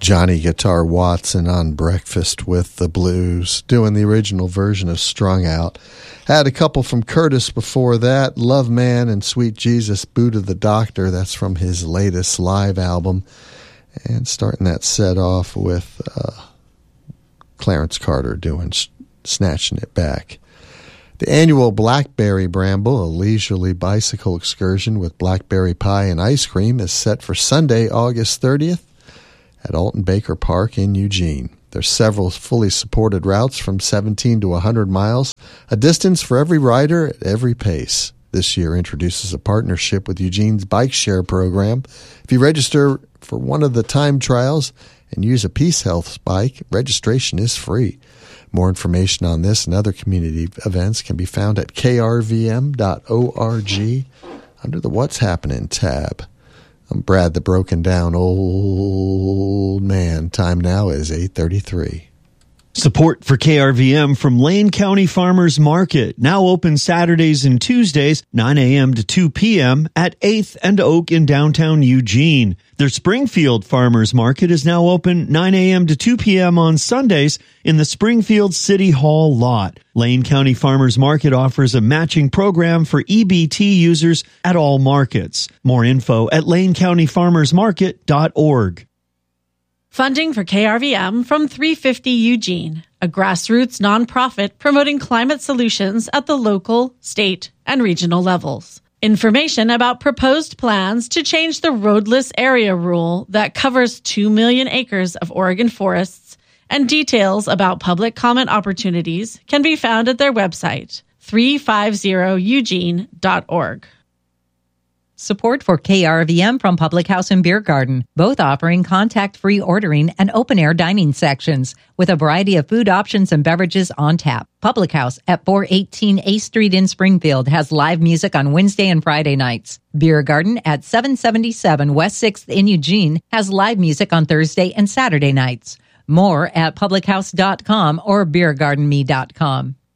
Johnny Guitar Watson on Breakfast with the Blues, doing the original version of Strung Out. Had a couple from Curtis before that, Love Man and Sweet Jesus, Buddha the Doctor. That's from his latest live album. And starting that set off with Clarence Carter doing Snatching It Back. The annual Blackberry Bramble, a leisurely bicycle excursion with blackberry pie and ice cream, is set for Sunday, August 30th at Alton Baker Park in Eugene. There's several fully supported routes from 17 to 100 miles, a distance for every rider at every pace. This year introduces a partnership with Eugene's Bike Share program. If you register for one of the time trials and use a Peace Health bike, registration is free. More information on this and other community events can be found at krvm.org under the What's Happening tab. I'm Brad, the broken down old man. Time now is 8:33. Support for KRVM from Lane County Farmers Market, now open Saturdays and Tuesdays, 9 a.m. to 2 p.m. at 8th and Oak in downtown Eugene. Their Springfield Farmers Market is now open 9 a.m. to 2 p.m. on Sundays in the Springfield City Hall lot. Lane County Farmers Market offers a matching program for EBT users at all markets. More info at lanecountyfarmersmarket.org. Funding for KRVM from 350 Eugene, a grassroots nonprofit promoting climate solutions at the local, state, and regional levels. Information about proposed plans to change the roadless area rule that covers 2 million acres of Oregon forests and details about public comment opportunities can be found at their website, 350eugene.org. Support for KRVM from Public House and Beer Garden, both offering contact-free ordering and open-air dining sections with a variety of food options and beverages on tap. Public House at 418 A Street in Springfield has live music on Wednesday and Friday nights. Beer Garden at 777 West 6th in Eugene has live music on Thursday and Saturday nights. More at publichouse.com or beergardenme.com.